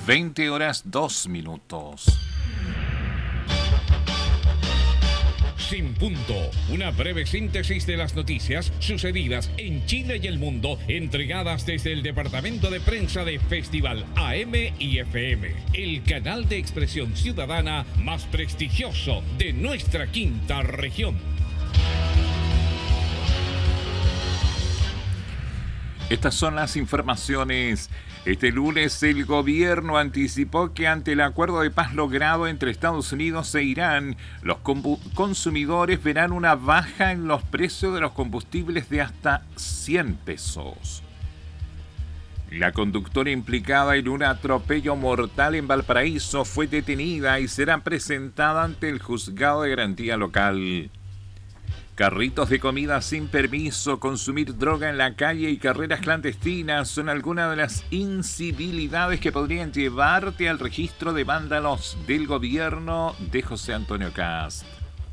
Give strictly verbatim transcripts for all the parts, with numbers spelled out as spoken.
veinte horas dos minutos. Sin Punto, una breve síntesis de las noticias sucedidas en Chile y el mundo, entregadas desde el departamento de prensa de Festival A M y F M, el canal de expresión ciudadana más prestigioso de nuestra quinta región. Estas son las informaciones. Este lunes el gobierno anticipó que ante el acuerdo de paz logrado entre Estados Unidos e Irán, los consumidores verán una baja en los precios de los combustibles de hasta cien pesos. La conductora implicada en un atropello mortal en Valparaíso fue detenida y será presentada ante el juzgado de garantía local. Carritos de comida sin permiso, consumir droga en la calle y carreras clandestinas son algunas de las incivilidades que podrían llevarte al registro de vándalos del gobierno de José Antonio Kast.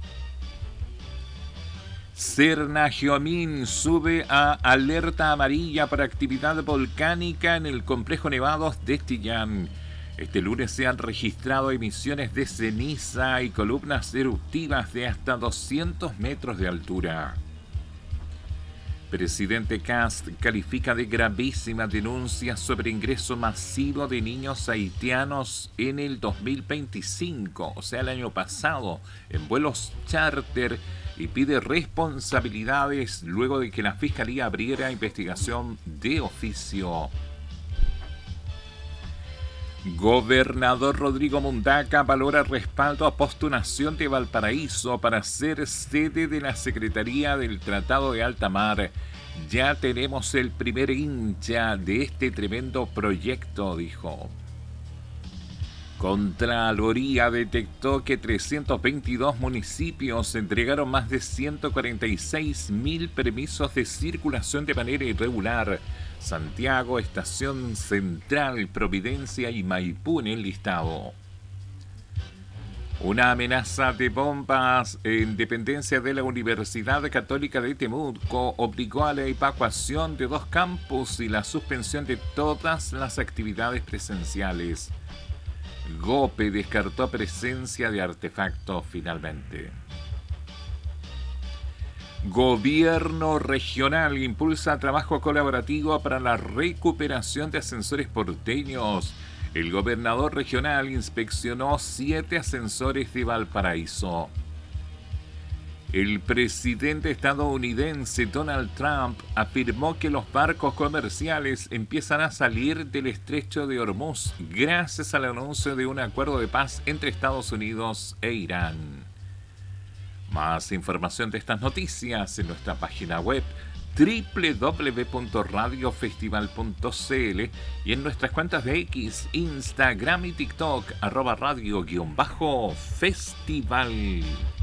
Serna Geomín sube a alerta amarilla para actividad volcánica en el complejo Nevados de Chillán. Este lunes se han registrado emisiones de ceniza y columnas eruptivas de hasta doscientos metros de altura. Presidente Kast califica de gravísima denuncia sobre ingreso masivo de niños haitianos en el dos mil veinticinco, o sea, el año pasado, en vuelos charter, y pide responsabilidades luego de que la Fiscalía abriera investigación de oficio. Gobernador Rodrigo Mundaca valora respaldo a postulación de Valparaíso para ser sede de la Secretaría del Tratado de Alta Mar. Ya tenemos el primer hincha de este tremendo proyecto, dijo. Contraloría detectó que trescientos veintidós municipios entregaron más de ciento cuarenta y seis mil permisos de circulación de manera irregular. Santiago, Estación Central, Providencia y Maipú en el listado. Una amenaza de bombas en dependencia de la Universidad Católica de Temuco obligó a la evacuación de dos campus y la suspensión de todas las actividades presenciales. GOPE descartó presencia de artefactos finalmente. Gobierno regional impulsa trabajo colaborativo para la recuperación de ascensores porteños. El gobernador regional inspeccionó siete ascensores de Valparaíso. El presidente estadounidense Donald Trump afirmó que los barcos comerciales empiezan a salir del estrecho de Hormuz gracias al anuncio de un acuerdo de paz entre Estados Unidos e Irán. Más información de estas noticias en nuestra página web doble u doble u doble u punto radio festival punto c l y en nuestras cuentas de X, Instagram y TikTok, arroba radio guión bajo festival.